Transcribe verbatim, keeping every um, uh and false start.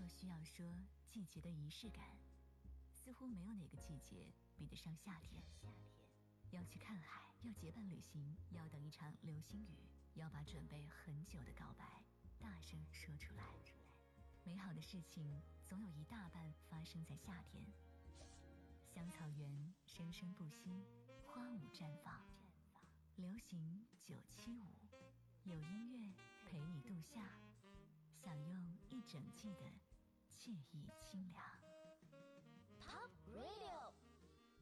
若需要说季节的仪式感，似乎没有哪个季节比得上夏天。要去看海，要结伴旅行，要等一场流星雨，要把准备很久的告白大声说出来。美好的事情总有一大半发生在夏天。香草园生生不息，花舞绽放。流行九七五，有音乐陪你度夏，享用一整季的惬意清凉。 Top Radio